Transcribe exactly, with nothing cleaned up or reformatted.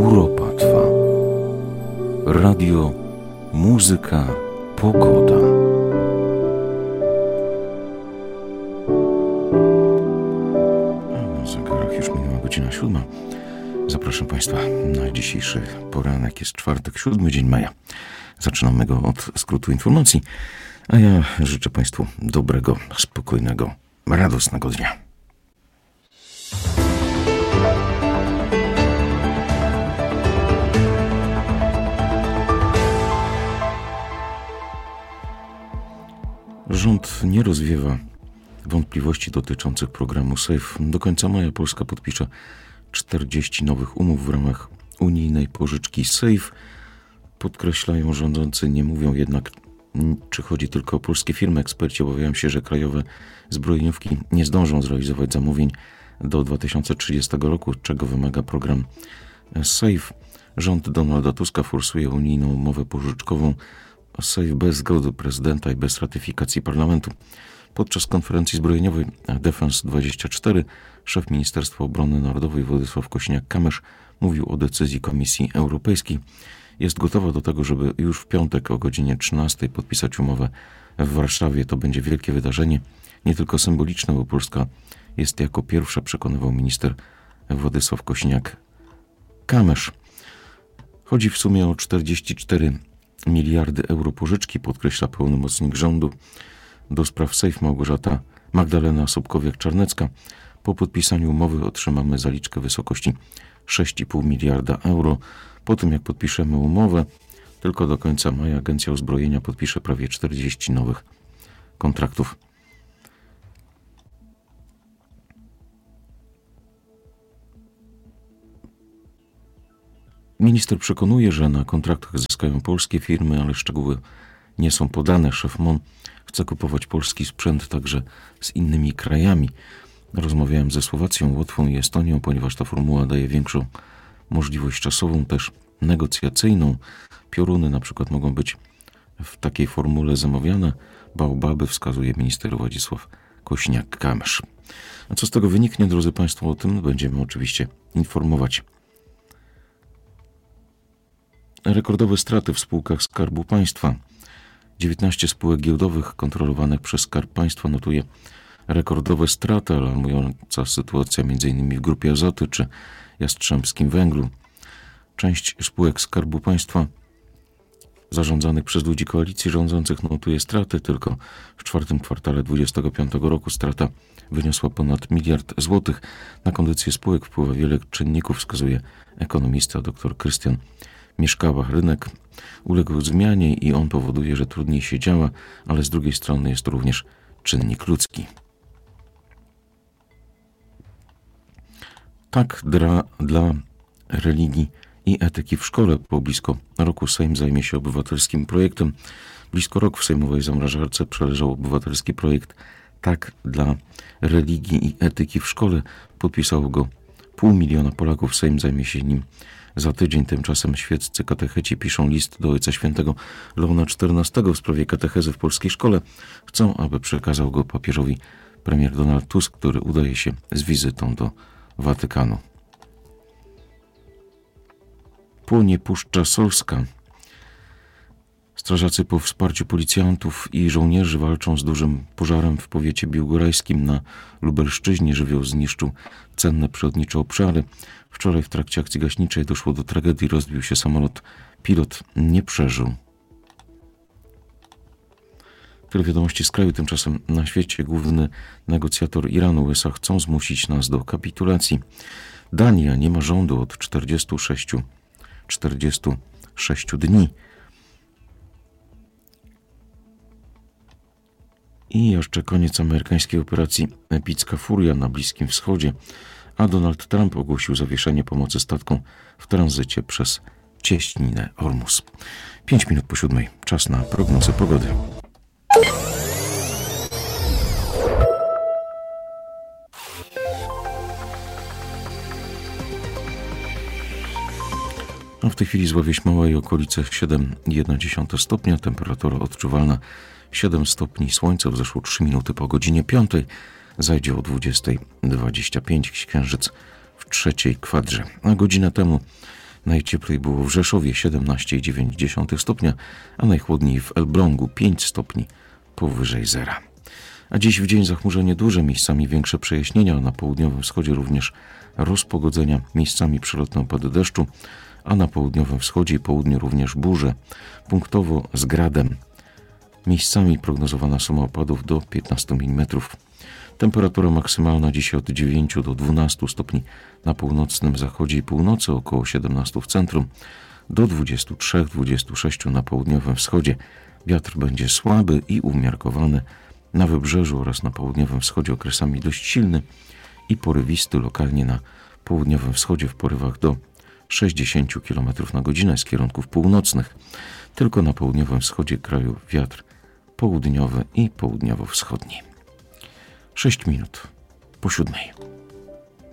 Europa trwa. Radio, muzyka, pogoda. A na zegarach już minęła godzina siódma. Zapraszam Państwa na dzisiejszy poranek. Jest czwartek, siódmy dzień maja. Zaczynamy go od skrótu informacji, a ja życzę Państwu dobrego, spokojnego, radosnego dnia. Rząd nie rozwiewa wątpliwości dotyczących programu SAFE. Do końca maja Polska podpisze czterdzieści nowych umów w ramach unijnej pożyczki SAFE. Podkreślają rządzący, nie mówią jednak, czy chodzi tylko o polskie firmy. Eksperci obawiają się, że krajowe zbrojeniówki nie zdążą zrealizować zamówień do dwa tysiące trzydziestego roku, czego wymaga program SAFE. Rząd Donalda Tuska forsuje unijną umowę pożyczkową SAFE bez zgody prezydenta i bez ratyfikacji parlamentu. Podczas konferencji zbrojeniowej Defense dwadzieścia cztery szef Ministerstwa Obrony Narodowej Władysław Kosiniak-Kamysz mówił o decyzji Komisji Europejskiej. Jest gotowa do tego, żeby już w piątek o godzinie trzynastej podpisać umowę w Warszawie. To będzie wielkie wydarzenie, nie tylko symboliczne, bo Polska jest jako pierwsza, przekonywał minister Władysław Kosiniak-Kamysz. Chodzi w sumie o czterdzieści cztery miliardy euro pożyczki, podkreśla pełnomocnik rządu do spraw SAFE Małgorzata Magdalena Sobkowiak-Czarnecka. Po podpisaniu umowy otrzymamy zaliczkę w wysokości sześć i pół miliarda euro. Po tym, jak podpiszemy umowę, tylko do końca maja Agencja Uzbrojenia podpisze prawie czterdzieści nowych kontraktów. Minister przekonuje, że na kontraktach zyskają polskie firmy, ale szczegóły nie są podane. Szef M O N chce kupować polski sprzęt także z innymi krajami. Rozmawiałem ze Słowacją, Łotwą i Estonią, ponieważ ta formuła daje większą możliwość czasową, też negocjacyjną. Pioruny na przykład mogą być w takiej formule zamawiane. Baobaby wskazuje minister Władysław Kosiniak-Kamysz. A co z tego wyniknie, drodzy Państwo, o tym będziemy oczywiście informować. Rekordowe straty w spółkach Skarbu Państwa. dziewiętnaście spółek giełdowych kontrolowanych przez Skarb Państwa notuje rekordowe straty, alarmująca sytuacja m.in. w Grupie Azoty czy Jastrzębskim Węglu. Część spółek Skarbu Państwa zarządzanych przez ludzi koalicji rządzących notuje straty. Tylko w czwartym kwartale dwudziestego piątego roku strata wyniosła ponad miliard złotych. Na kondycję spółek wpływa wiele czynników, wskazuje ekonomista dr Krystian Mieszkała. Rynek uległ zmianie i on powoduje, że trudniej się działa, ale z drugiej strony jest to również czynnik ludzki. Tak dla, dla religii i etyki w szkole. Po blisko roku Sejm zajmie się obywatelskim projektem. Blisko rok w sejmowej zamrażarce przeleżał obywatelski projekt Tak dla religii i etyki w szkole. Podpisało go pół miliona Polaków. Sejm zajmie się nim za tydzień. Tymczasem świeccy katecheci piszą list do Ojca Świętego Leona czternastego w sprawie katechezy w polskiej szkole. Chcą, aby przekazał go papieżowi premier Donald Tusk, który udaje się z wizytą do Watykanu. Płonie Puszcza Solska. Strażacy po wsparciu policjantów i żołnierzy walczą z dużym pożarem w powiecie biłgorajskim na Lubelszczyźnie. Żywioł zniszczył cenne przyrodnicze obszary. Wczoraj w trakcie akcji gaśniczej doszło do tragedii. Rozbił się samolot. Pilot nie przeżył. Tyle wiadomości z kraju. Tymczasem na świecie główny negocjator Iranu U S A chcą zmusić nas do kapitulacji. Dania nie ma rządu od czterdziestu sześciu, czterdziestu sześciu dni. I jeszcze koniec amerykańskiej operacji Epicka Furia na Bliskim Wschodzie, a Donald Trump ogłosił zawieszenie pomocy statkom w tranzycie przez cieśninę Ormus. Pięć minut po siódmej. Czas na prognozę pogody. A w tej chwili zła Wieś Mała i okolice siedem i jedna dziesiąta stopnia, temperatura odczuwalna siedem stopni, słońce wzeszło trzy minuty po godzinie piątej, zajdzie o dwudziesta dwadzieścia pięć, księżyc w trzeciej kwadrze. A godzinę temu Najcieplej było w Rzeszowie siedemnaście przecinek dziewięć stopnia, a najchłodniej w Elblągu pięć stopni powyżej zera. A dziś w dzień zachmurzenie duże, miejscami większe przejaśnienia, na południowym wschodzie również rozpogodzenia, miejscami przelotne opady deszczu, a na południowym wschodzie i południu również burze, punktowo z gradem. Miejscami prognozowana suma opadów do piętnastu milimetrów. Temperatura maksymalna dzisiaj od dziewięciu do dwunastu stopni na północnym zachodzie i północy, około siedemnastu w centrum, do dwudziestu trzech do dwudziestu sześciu na południowym wschodzie. Wiatr będzie słaby i umiarkowany, na wybrzeżu oraz na południowym wschodzie okresami dość silny i porywisty, lokalnie na południowym wschodzie w porywach do sześćdziesięciu kilometrów na godzinę z kierunków północnych. Tylko na południowym wschodzie kraju wiatr południowy i południowo-wschodni. sześć minut po siódmej.